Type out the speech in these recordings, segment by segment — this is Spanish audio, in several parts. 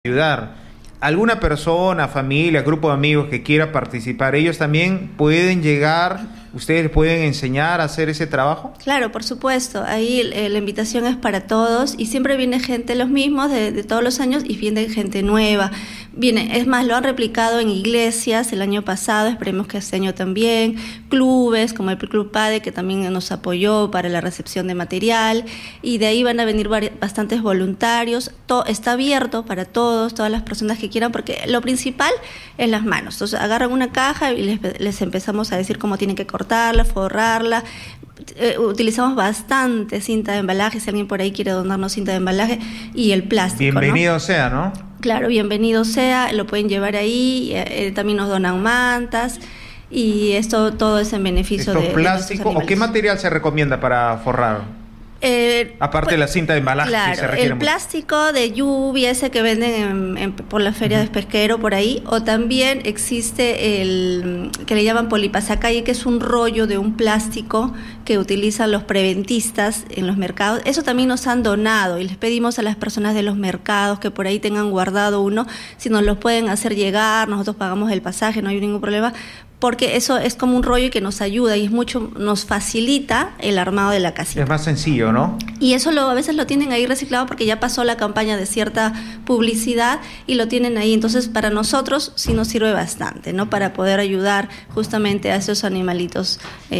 ayudar. ¿Alguna persona, familia, grupo de amigos que quiera participar, ellos también pueden llegar, ustedes pueden enseñar a hacer ese trabajo? Claro, por supuesto. Ahí la invitación es para todos y siempre viene gente, los mismos de todos los años, y viene gente nueva. Viene, es más, lo han replicado en iglesias el año pasado, esperemos que este año también, clubes como el Club PADE, que también nos apoyó para la recepción de material, y de ahí van a venir bastantes voluntarios. Todo está abierto para todos, todas las personas que quieran, porque lo principal es las manos. Entonces agarran una caja y les empezamos a decir cómo tienen que cortarla, forrarla. Utilizamos bastante cinta de embalaje, si alguien por ahí quiere donarnos cinta de embalaje, y el plástico. Bienvenido, ¿no? Sea, ¿no? Claro, bienvenido sea, lo pueden llevar ahí, también nos donan mantas, y esto todo es en beneficio de plástico. ¿O qué material se recomienda para forrar? Aparte de la cinta de embalaje, claro, que se requiere el plástico de lluvia, ese que venden por la feria de pesquero, por ahí, o también existe el que le llaman polipasacalle, que es un rollo de un plástico que utilizan los preventistas en los mercados. Eso también nos han donado, y les pedimos a las personas de los mercados que por ahí tengan guardado uno, si nos los pueden hacer llegar, nosotros pagamos el pasaje, no hay ningún problema, porque eso es como un rollo que nos ayuda y nos facilita el armado de la casita. Es más sencillo, ¿no? Y eso a veces lo tienen ahí reciclado porque ya pasó la campaña de cierta publicidad y lo tienen ahí. Entonces, para nosotros sí nos sirve bastante, ¿no? Para poder ayudar justamente a esos animalitos,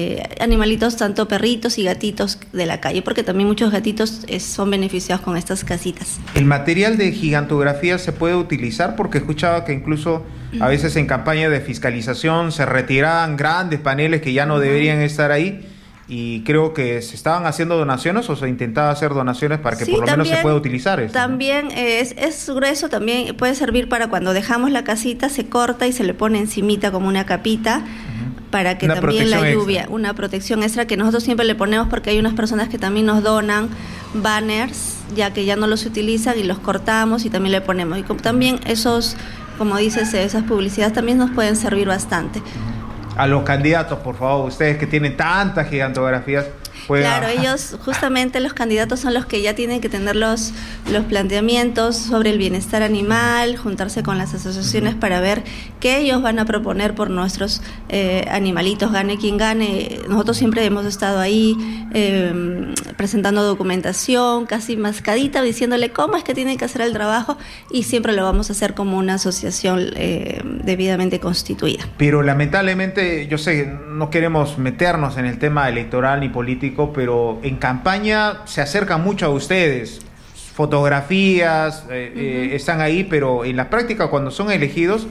tanto perritos y gatitos de la calle, porque también muchos gatitos son beneficiados con estas casitas. ¿El material de gigantografía se puede utilizar? Porque escuchaba que incluso a veces en campaña de fiscalización se retiraban grandes paneles que ya no deberían estar ahí, y creo que se estaban haciendo donaciones o se intentaba hacer donaciones para que por lo menos se pueda utilizar eso. También, ¿no? Es grueso, también puede servir para cuando dejamos la casita, se corta y se le pone encimita como una capita, para que también la lluvia, una protección extra que nosotros siempre le ponemos, porque hay unas personas que también nos donan banners, ya que ya no los utilizan, y los cortamos y también le ponemos. Y también esos, como dices, esas publicidades también nos pueden servir bastante. A los candidatos, por favor, ustedes que tienen tantas gigantografías. Claro, ellos, justamente los candidatos son los que ya tienen que tener los planteamientos sobre el bienestar animal, juntarse con las asociaciones para ver qué ellos van a proponer por nuestros animalitos, gane quien gane. Nosotros siempre hemos estado ahí presentando documentación, casi mascadita, diciéndole cómo es que tienen que hacer el trabajo, y siempre lo vamos a hacer como una asociación debidamente constituida. Pero lamentablemente, yo sé, no queremos meternos en el tema electoral ni político, pero en campaña se acercan mucho a ustedes, fotografías, están ahí, pero en la práctica cuando son elegidos,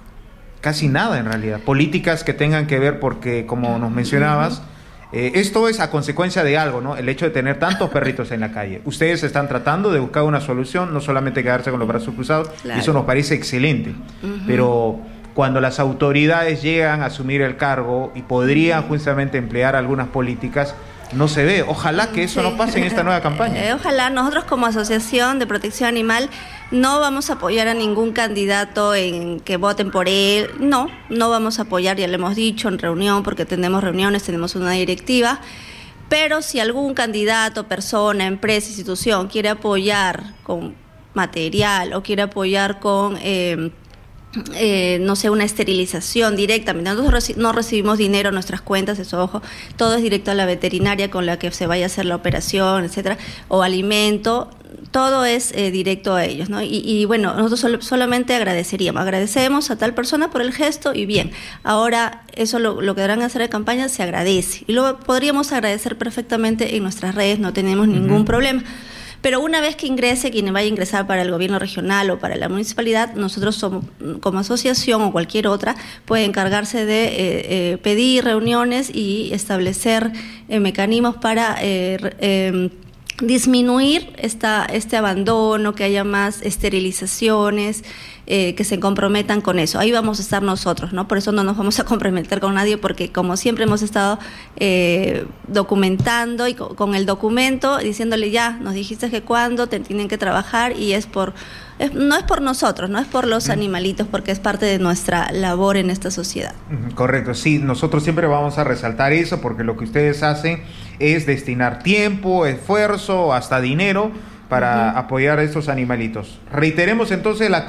casi nada en realidad. Políticas que tengan que ver, porque como nos mencionabas, esto es a consecuencia de algo, ¿no? El hecho de tener tantos perritos en la calle. Ustedes están tratando de buscar una solución, no solamente quedarse con los brazos cruzados, claro. Eso nos parece excelente, pero cuando las autoridades llegan a asumir el cargo y podrían justamente emplear algunas políticas, no se ve. Ojalá que eso no pase en esta nueva campaña. Ojalá. Nosotros como Asociación de Protección Animal no vamos a apoyar a ningún candidato en que voten por él. No vamos a apoyar, ya lo hemos dicho en reunión, porque tenemos reuniones, tenemos una directiva. Pero si algún candidato, persona, empresa, institución quiere apoyar con material o quiere apoyar con no sé, una esterilización directamente. Nosotros no recibimos dinero en nuestras cuentas, eso, ojo, todo es directo a la veterinaria con la que se vaya a hacer la operación, etcétera, o alimento, todo es directo a ellos, ¿no? Y bueno, nosotros solamente agradecemos a tal persona por el gesto, y bien, ahora eso lo que darán a hacer de campaña se agradece, y luego podríamos agradecer perfectamente en nuestras redes, no tenemos ningún problema. Pero una vez que ingrese, quien vaya a ingresar para el gobierno regional o para la municipalidad, nosotros somos, como asociación o cualquier otra, puede encargarse de pedir reuniones y establecer mecanismos para disminuir este abandono, que haya más esterilizaciones, que se comprometan con eso. Ahí vamos a estar nosotros, ¿no? Por eso no nos vamos a comprometer con nadie, porque como siempre hemos estado documentando, y con el documento diciéndole, ya nos dijiste que cuándo te tienen que trabajar, y no es por nosotros, no es por los animalitos, porque es parte de nuestra labor en esta sociedad. Correcto, sí, nosotros siempre vamos a resaltar eso, porque lo que ustedes hacen es destinar tiempo, esfuerzo, hasta dinero, para apoyar a estos animalitos. Reiteremos entonces la